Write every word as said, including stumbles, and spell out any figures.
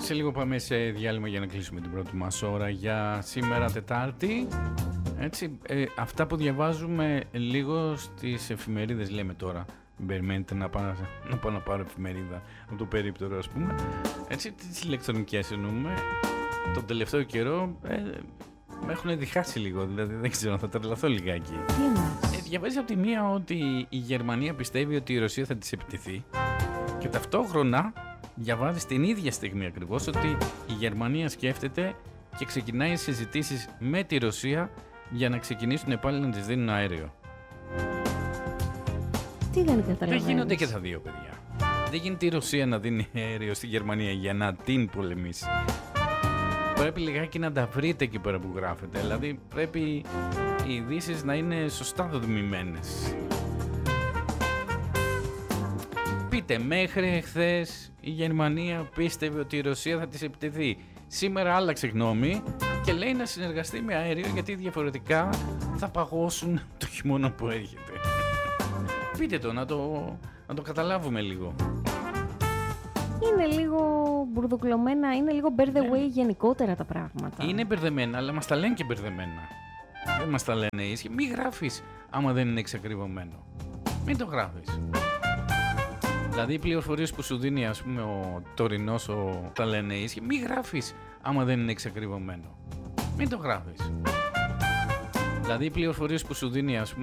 Σε λίγο πάμε σε διάλειμμα για να κλείσουμε την πρώτη μας ώρα για σήμερα Τετάρτη. Έτσι, ε, αυτά που διαβάζουμε λίγο στις εφημερίδες λέμε τώρα. Μην περιμένετε να πάω να, πάω να πάρω εφημερίδα από το περίπτερο, ας πούμε. Έτσι, τις ηλεκτρονικές εννοούμε. Τον τελευταίο καιρό ε, με έχουν διχάσει λίγο, δηλαδή δεν ξέρω, θα τρελαθώ λιγάκι. Ε, διαβάζει από τη μία ότι η Γερμανία πιστεύει ότι η Ρωσία θα της επιτεθεί και ταυτόχρονα διαβάζει την ίδια στιγμή ακριβώς ότι η Γερμανία σκέφτεται και ξεκινάει συζητήσεις με τη Ρωσία για να ξεκινήσουν πάλι να της δίνουν αέριο. Τι δεν καταλαβαίνεις? Δεν γίνονται και τα δύο, παιδιά. Δεν γίνεται η Ρωσία να δίνει αέριο στη Γερμανία για να την πολεμήσει. Πρέπει λιγάκι να τα βρείτε εκεί πέρα που γράφετε. Δηλαδή πρέπει οι ειδήσεις να είναι σωστά δομημένες. Πείτε, μέχρι χθες η Γερμανία πίστευε ότι η Ρωσία θα της επιτεθεί. Σήμερα άλλαξε γνώμη και λέει να συνεργαστεί με αέριο γιατί διαφορετικά θα παγώσουν το χειμώνα που έρχεται. Πείτε το, να το, να το καταλάβουμε λίγο. Είναι λίγο μπουρδοκλωμένα, είναι λίγο bear the way γενικότερα τα πράγματα. Είναι μπερδεμένα, αλλά μας τα λένε και μπερδεμένα. Δεν μας τα λένε ίσια. Μη γράφεις άμα δεν είναι εξακριβωμένο. Μην το γράφεις. Δηλαδή οι πληροφορίες που σου δίνει, ας πούμε, ο τωρινός ο... τα λένε ίσια. Μη γράφεις άμα δεν είναι εξακριβωμένο. Μην το γράφεις. Δηλαδή οι πληροφορίες που σου δίνει, ας πούμε,